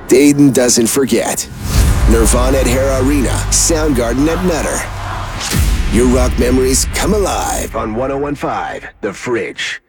Dayton doesn't forget. Nirvana at Hare Arena, Soundgarden at Nutter. Your rock memories come alive on 101.5 The Fridge.